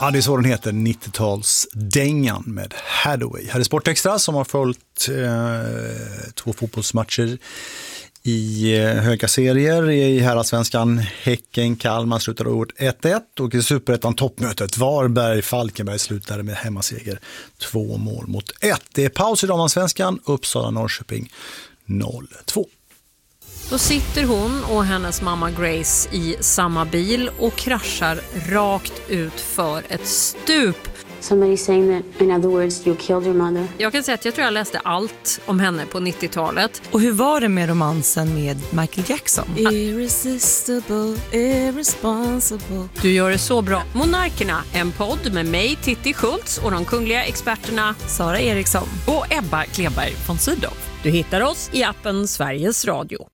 Ja, det är så den heter, 90-talsdängan med Hathaway. Här är Sportextra som har följt 2 fotbollsmatcher i höga serier. I Herrallsvenskan Häcken-Kalmar slutade året 1-1 och i Superettan toppmötet Varberg-Falkenberg slutade med hemmaseger 2-1. Det är paus i Damallsvenskan, Uppsala-Norrköping 0-2. Då sitter hon och hennes mamma Grace i samma bil och kraschar rakt ut för ett stup. Somebody saying that, in other words, you killed your mother. Jag kan säga att jag tror jag läste allt om henne på 90-talet. Och hur var det med romansen med Michael Jackson? Irresistible, irresponsible. Du gör det så bra. Monarkerna, en podd med mig, Titti Schultz, och de kungliga experterna Sara Eriksson och Ebba Kleberg von Sydow. Du hittar oss i appen Sveriges Radio.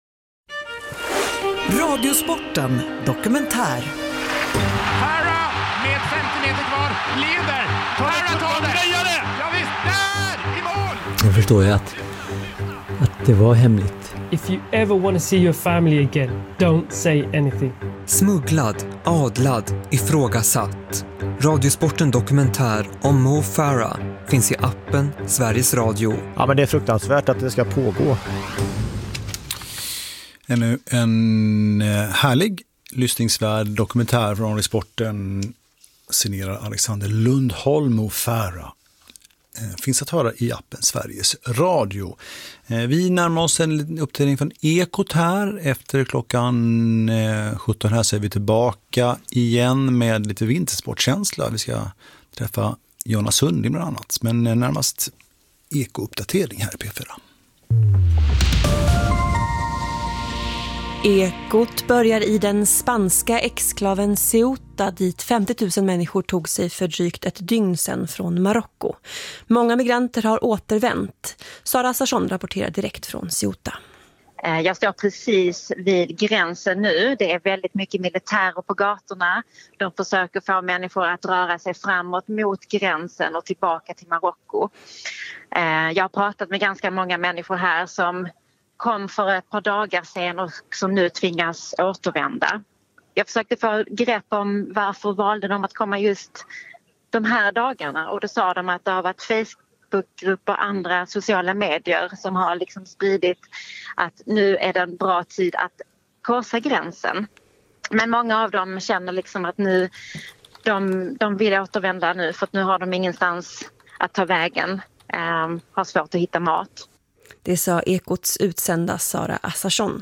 Radiosporten dokumentär. Farah med 50 meter kvar leder. Farah tar det. Ja visst, där i mål. Jag förstår ju att det var hemligt. If you ever want to see your family again, don't say anything. Smugglad, adlad, ifrågasatt. Radiosporten dokumentär om Mo Farah finns i appen Sveriges Radio. Ja, men det är fruktansvärt att det ska pågå. Ännu en härlig, lyssningsvärd dokumentär från Radiosporten signerar Alexander Lundholm och Farah. Finns att höra i appen Sveriges Radio. Vi närmar oss en uppdatering från Ekot här. Efter klockan 17 här så är vi tillbaka igen med lite vintersportkänsla. Vi ska träffa Jonas Sundin bland annat. Men närmast Eko-uppdatering här i P4. Ekot börjar i den spanska exklaven Ceuta dit 50 000 människor tog sig för drygt ett dygn sedan från Marocko. Många migranter har återvänt. Sara Assarsson rapporterar direkt från Ceuta. Jag står precis vid gränsen nu. Det är väldigt mycket militärer på gatorna. De försöker få människor att röra sig framåt mot gränsen och tillbaka till Marocko. Jag har pratat med ganska många människor här som kom för ett par dagar sedan och som nu tvingas återvända. Jag försökte få grepp om varför valde de att komma just de här dagarna. Och då sa de att det har varit Facebookgrupper och andra sociala medier som har liksom spridit att nu är det en bra tid att korsa gränsen. Men många av dem känner liksom att nu de vill återvända nu för att nu har de ingenstans att ta vägen. Har svårt att hitta mat. Det sa Ekots utsända Sara Assarsson.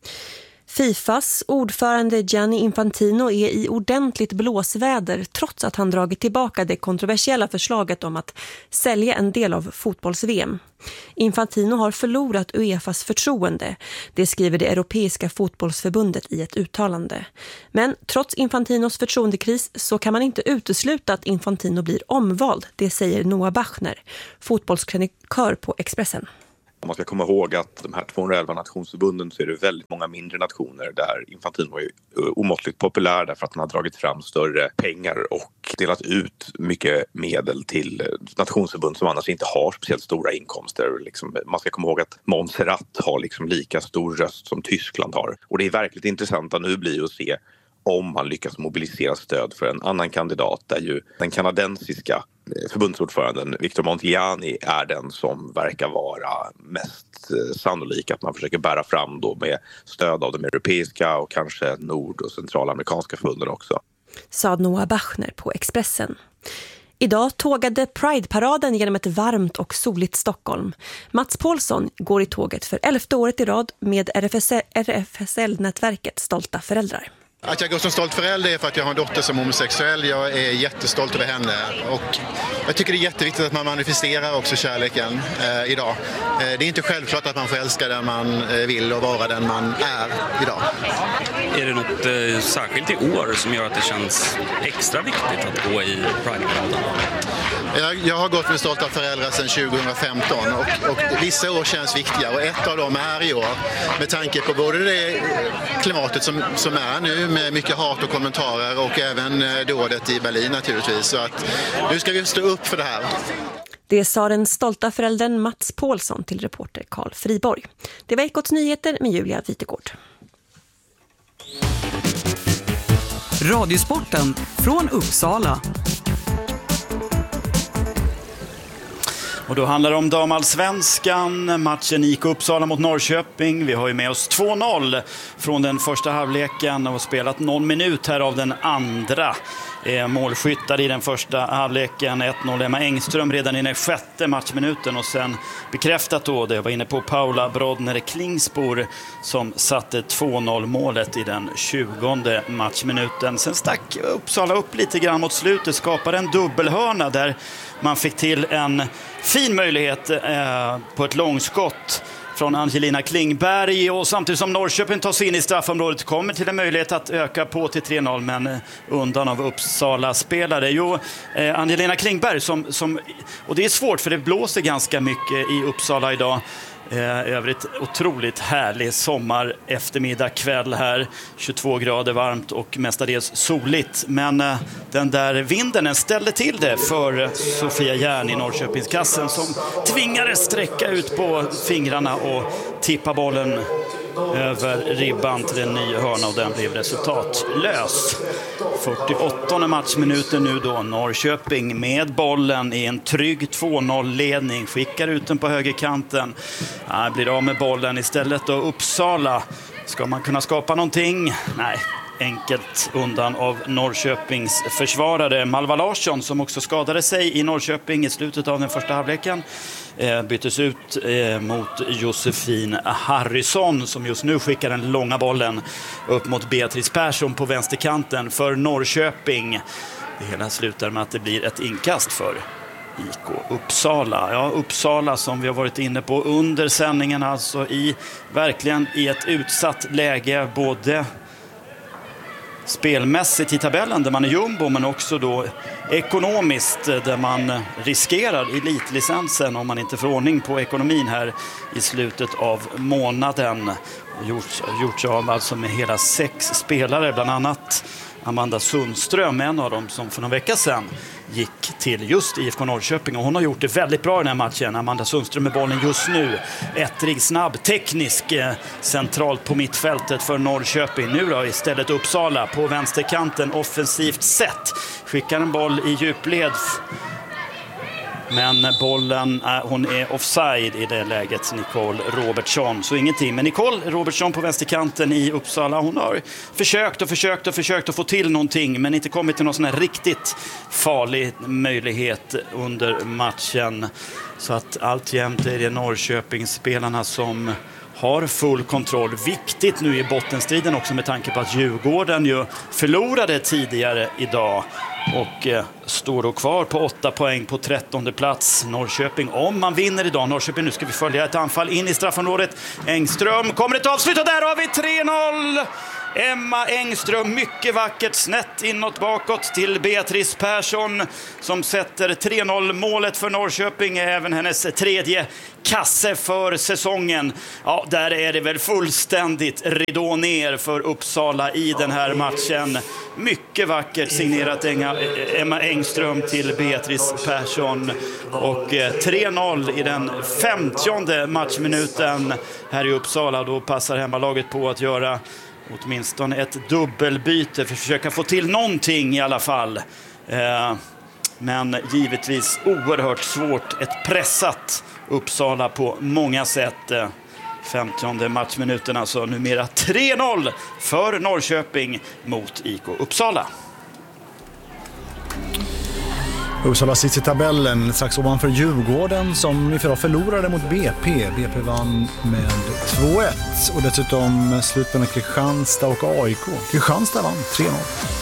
Fifas ordförande Gianni Infantino är i ordentligt blåsväder trots att han dragit tillbaka det kontroversiella förslaget om att sälja en del av fotbolls-VM. Infantino har förlorat UEFAs förtroende, det skriver det Europeiska fotbollsförbundet i ett uttalande. Men trots Infantinos förtroendekris så kan man inte utesluta att Infantino blir omvald, det säger Noah Bachner, fotbollskrönikör på Expressen. Om man ska komma ihåg att de här 211 nationsförbunden så är det väldigt många mindre nationer där Infantino är omåttligt populär därför att han har dragit fram större pengar och delat ut mycket medel till nationsförbund som annars inte har speciellt stora inkomster. Liksom, man ska komma ihåg att Montserrat har liksom lika stor röst som Tyskland har. Och det är verkligt intressant nu blir att se om man lyckas mobilisera stöd för en annan kandidat där ju den kanadensiska förbundsordföranden Victor Montigliani är den som verkar vara mest sannolik att man försöker bära fram då med stöd av de europeiska och kanske nord- och centralamerikanska förbunden också. Sa Noah Bachner på Expressen. Idag tågade Pride-paraden genom ett varmt och soligt Stockholm. Mats Paulsson går i tåget för 11:e året i rad med RFSL-nätverket Stolta föräldrar. Att jag går som stolt förälder är för att jag har en dotter som homosexuell. Jag är jättestolt över henne och jag tycker det är jätteviktigt att man manifesterar också kärleken idag. Det är inte självklart att man får älska den man vill och vara den man är idag. Är det något särskilt i år som gör att det känns extra viktigt att gå i Pride-paraden? Jag har gått med stolta föräldrar sedan 2015 och vissa år känns viktiga och ett av dem är i år med tanke på både det klimatet som är nu med mycket hat och kommentarer och även dådet i Berlin naturligtvis. Så att nu ska vi stå upp för det här. Det sa den stolta föräldern Mats Paulsson till reporter Carl Friborg. Det var Ekots nyheter med Julia Vitegård. Radiosporten från Uppsala. Och då handlar det om damallsvenskan, matchen IK Uppsala mot Norrköping. Vi har ju med oss 2-0 från den första halvleken och spelat någon minut här av den andra. Målskyttar i den första halvleken, 1-0 Emma Engström redan i den sjätte matchminuten och sen bekräftat då, det var inne på Paula Brodner Klingspor som satte 2-0 målet i den 20:e matchminuten. Sen stack Uppsala upp lite grann mot slutet, skapade en dubbelhörna där man fick till en fin möjlighet på ett långskott från Angelina Klingberg, och samtidigt som Norrköping tar sig in i straffområdet kommer till en möjlighet att öka på till 3-0, men undan av Uppsala-spelare. Angelina Klingberg som och det är svårt för det blåser ganska mycket i Uppsala idag. Övrigt otroligt härlig sommar eftermiddag kväll här, 22 grader varmt och mestadels soligt, men den där vinden den ställde till det för Sofia Järn i Norrköpingskassen som tvingades sträcka ut på fingrarna och tippa bollen över ribban till en ny hörna och den blev resultatlös. 48:e matchminuten nu då, Norrköping med bollen i en trygg 2-0-ledning, skickar ut den på högerkanten, blir av med bollen istället då. Uppsala, ska man kunna skapa någonting? Nej, enkelt undan av Norrköpings försvarare. Malva Larsson som också skadade sig i Norrköping i slutet av den första halvleken byttes ut mot Josefin Harrison som just nu skickar den långa bollen upp mot Beatrice Persson på vänsterkanten för Norrköping. Det hela slutar med att det blir ett inkast för IK Uppsala. Ja, Uppsala som vi har varit inne på under sändningen, alltså verkligen i ett utsatt läge, både spelmässigt i tabellen där man är jumbo, men också då ekonomiskt där man riskerar elitlicensen om man inte får ordning på ekonomin här i slutet av månaden. Gjorts av alltså med hela 6 spelare, bland annat Amanda Sundström, en av dem som för några veckor sedan gick till just IFK Norrköping, och hon har gjort det väldigt bra i den här matchen. Amanda Sundström med bollen just nu, ettrig, snabb, teknisk, centralt på mittfältet för Norrköping. Nu då istället Uppsala på vänsterkanten, offensivt sett, skickar en boll i djupled. Men bollen, hon är offside i det läget, Nicole Robertsson. Så ingenting. Men Nicole Robertsson på vänsterkanten i Uppsala, hon har försökt att få till någonting, men inte kommit till någon sån här riktigt farlig möjlighet under matchen. Så att alltjämt är det Norrköpingsspelarna som har full kontroll. Viktigt nu i bottenstriden också med tanke på att Djurgården ju förlorade tidigare idag och står då kvar på 8 poäng på 13:e plats. Norrköping, om man vinner idag, Norrköping, nu ska vi följa ett anfall in i straffområdet. Engström, kommer ett avslut och där har vi 3-0! Emma Engström, mycket vackert, snett inåt bakåt till Beatrice Persson som sätter 3-0 målet för Norrköping, även hennes tredje kasse för säsongen. Ja, där är det väl fullständigt ridå ner för Uppsala i den här matchen. Mycket vackert signerat Emma Engström till Beatrice Persson, och 3-0 i den 50:e matchminuten här i Uppsala. Då passar hemmalaget på att göra åtminstone ett dubbelbyte för att försöka få till någonting i alla fall. Men givetvis oerhört svårt. Ett pressat Uppsala på många sätt. 50:e matchminuten, alltså numera 3-0 för Norrköping mot IK Uppsala. Uppsala sitter i tabellen strax ovanför Djurgården som i förlorade mot BP. BP vann med 2-1 och dessutom slut mellan Kristianstad och AIK. Kristianstad vann 3-0.